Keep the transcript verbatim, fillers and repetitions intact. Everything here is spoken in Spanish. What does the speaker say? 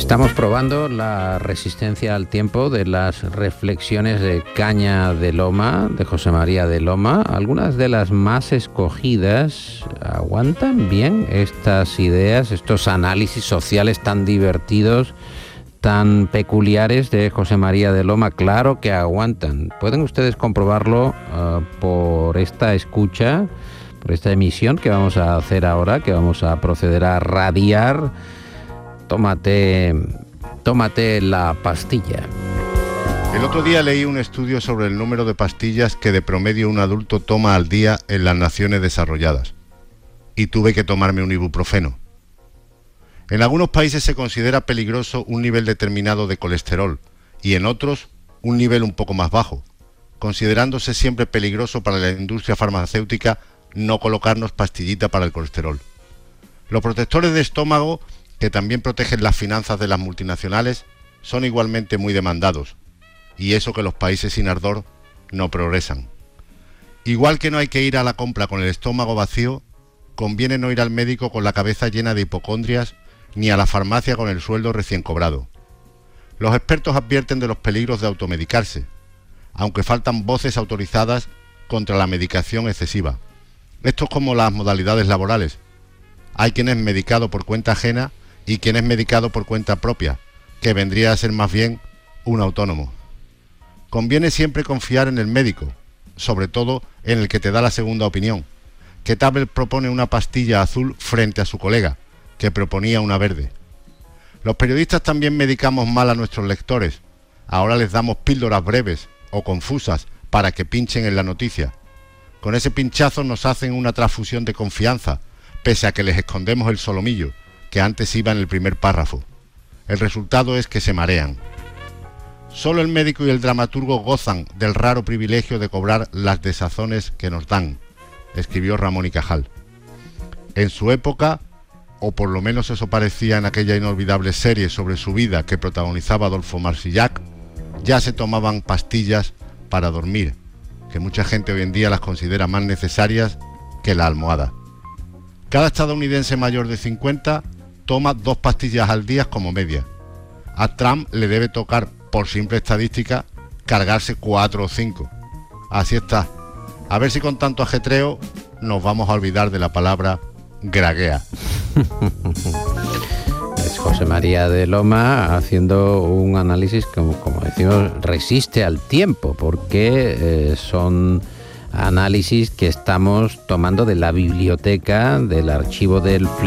Estamos probando la resistencia al tiempo de las reflexiones de Caña de Loma, de José María de Loma. Algunas de las más escogidas aguantan bien estas ideas, estos análisis sociales tan divertidos, tan peculiares de José María de Loma. Claro que aguantan. Pueden ustedes comprobarlo uh, por esta escucha, por esta emisión que vamos a hacer ahora, que vamos a proceder a radiar. Tómate, tómate la pastilla. El otro día leí un estudio sobre el número de pastillas que de promedio un adulto toma al día en las naciones desarrolladas. Y tuve que tomarme un ibuprofeno. En algunos países se considera peligroso un nivel determinado de colesterol y en otros un nivel un poco más bajo, considerándose siempre peligroso para la industria farmacéutica no colocarnos pastillita para el colesterol. Los protectores de estómago, que también protegen las finanzas de las multinacionales, son igualmente muy demandados, y eso que los países sin ardor no progresan. Igual que no hay que ir a la compra con el estómago vacío, conviene no ir al médico con la cabeza llena de hipocondrias, ni a la farmacia con el sueldo recién cobrado. Los expertos advierten de los peligros de automedicarse, aunque faltan voces autorizadas contra la medicación excesiva. Esto es como las modalidades laborales. Hay quien es medicado por cuenta ajena y quien es medicado por cuenta propia, que vendría a ser más bien un autónomo. Conviene siempre confiar en el médico, sobre todo en el que te da la segunda opinión, que tal vez propone una pastilla azul frente a su colega, que proponía una verde. Los periodistas también medicamos mal a nuestros lectores. Ahora les damos píldoras breves o confusas para que pinchen en la noticia. Con ese pinchazo nos hacen una transfusión de confianza, pese a que les escondemos el solomillo, que antes iba en el primer párrafo. El resultado es que se marean. Solo el médico y el dramaturgo gozan del raro privilegio de cobrar las desazones que nos dan, escribió Ramón y Cajal. En su época, o por lo menos eso parecía en aquella inolvidable serie sobre su vida que protagonizaba Adolfo Marsillac, ya se tomaban pastillas para dormir, que mucha gente hoy en día las considera más necesarias que la almohada. Cada estadounidense mayor de cincuenta toma dos pastillas al día como media. A Trump le debe tocar, por simple estadística, cargarse cuatro o cinco. Así está. A ver si con tanto ajetreo nos vamos a olvidar de la palabra graguea. Es José María de Loma haciendo un análisis, como, como decimos, resiste al tiempo, porque eh, son análisis que estamos tomando de la biblioteca, del archivo del